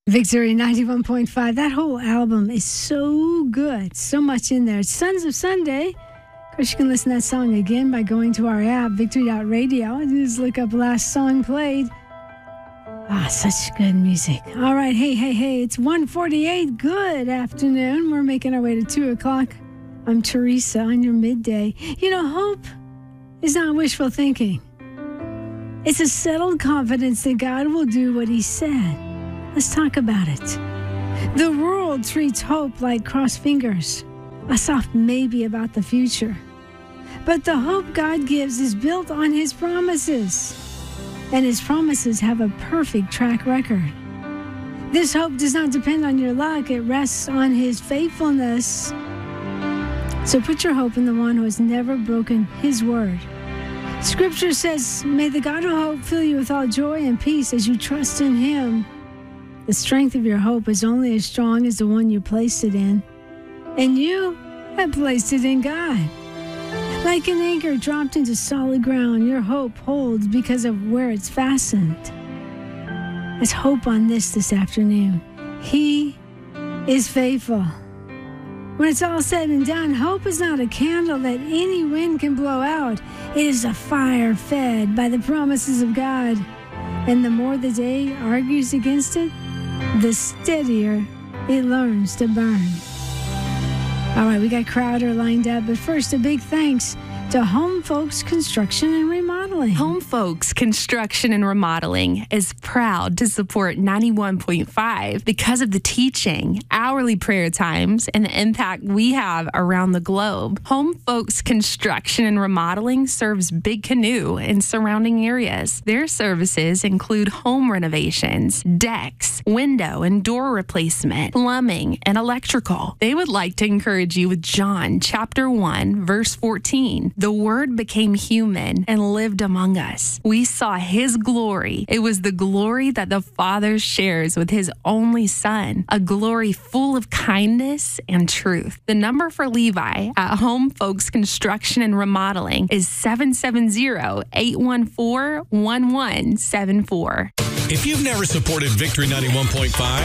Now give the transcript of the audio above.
Victory 91.5. That whole album is so good. So much in there. It's Sons of Sunday. Of course, you can listen to that song again by going to our app, Victory.radio, and just look up last song played. Such good music. All right. Hey. It's 1:48. Good afternoon. We're making our way to 2 o'clock. I'm Teresa on your midday. You know, hope is not wishful thinking. It's a settled confidence that God will do what he said. Let's talk about it. The world treats hope like crossed fingers, a soft maybe about the future. But the hope God gives is built on his promises, and his promises have a perfect track record. This hope does not depend on your luck. It rests on his faithfulness. So put your hope in the one who has never broken his word. Scripture says, may the God of hope fill you with all joy and peace as you trust in him. The strength of your hope is only as strong as the one you placed it in. And you have placed it in God. Like an anchor dropped into solid ground, your hope holds because of where it's fastened. Let's hope on this afternoon. He is faithful. When it's all said and done, hope is not a candle that any wind can blow out. It is a fire fed by the promises of God. And the more the day argues against it, the steadier it learns to burn. All right, we got Crowder lined up, but first, a big thanks to Home Folks Construction and Remodeling. Home Folks Construction and Remodeling is proud to support 91.5 because of the teaching, hourly prayer times, and the impact we have around the globe. Home Folks Construction and Remodeling serves Big Canoe and surrounding areas. Their services include home renovations, decks, window and door replacement, plumbing, and electrical. They would like to encourage you with John chapter 1, verse 14. The Word became human and lived among us. We saw his glory. It was the glory that the Father shares with his only Son, a glory full of kindness and truth. The number for Levi at Home Folks Construction and Remodeling is 770-814-1174. If you've never supported Victory 91.5,